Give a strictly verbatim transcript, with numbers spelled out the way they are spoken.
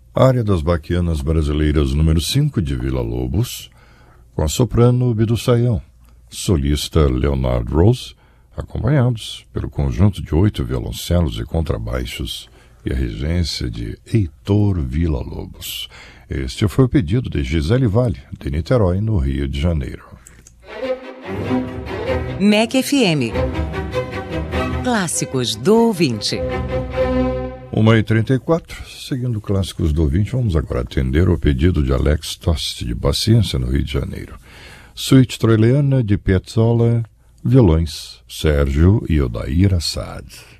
Área das Baquianas Brasileiras número cinco de Vila Lobos, com a soprano Bidu Sayão, solista Leonard Rose, acompanhados pelo conjunto de oito violoncelos e contrabaixos e a regência de Heitor Vila Lobos. Este foi o pedido de Gisele Vale, de Niterói, no Rio de Janeiro. M E C F M. Clássicos do ouvinte. uma e trinta e quatro, seguindo clássicos do ouvinte, vamos agora atender o pedido de Alex Tosti, de Paciência, no Rio de Janeiro. Suíte Troileana, de Piazzolla, violões, Sérgio e Odair Assad.